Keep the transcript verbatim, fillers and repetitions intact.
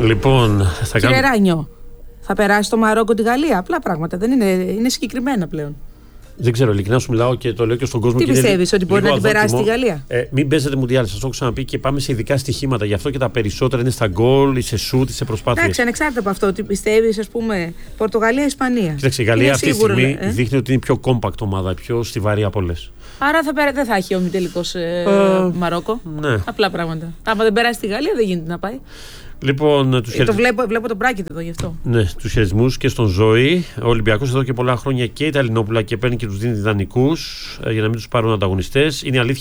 Λοιπόν, θα Κύριε κάνουμε... Ράνιο, θα περάσει το Μαρόκο τη Γαλλία? Απλά πράγματα, δεν είναι, είναι συγκεκριμένα πλέον. Δεν ξέρω, ειλικρινά σου μιλάω και το λέω και στον κόσμο. Τι πιστεύεις, ότι μπορεί να την περάσει τη Γαλλία? Ε, μην παίζετε μουντιάλ, σας το έχω ξαναπεί και πάμε σε ειδικά στοιχήματα. Γι' αυτό και τα περισσότερα είναι στα γκολ, σε σούτ, σε προσπάθειες. Εντάξει, ανεξάρτητα από αυτό, ότι πιστεύεις, ας πούμε, Πορτογαλία-Ισπανία. Κοίταξε, η Γαλλία είναι αυτή τη σίγουρο, στιγμή ε? δείχνει ότι είναι η πιο compact ομάδα, πιο στιβαρή από όλες. Άρα θα πέρα, δεν θα έχει ομιτελικός ε, ε, Μαρόκο. Ναι. Απλά πράγματα. Άμα δεν περάσει τη Γαλλία, δεν γίνεται να πάει. Λοιπόν, τους ε, χαιρετισμούς... το βλέπω, βλέπω το μπράκετ εδώ γι' αυτό. Ναι, τους χαιρετισμούς και στον Ζώη. Ο Ολυμπιακός εδώ και πολλά χρόνια και η Ιταλινόπουλα και παίρνει και τους δίνει δανεικούς για να μην τους πάρουν ανταγωνιστές. Είναι αλήθεια.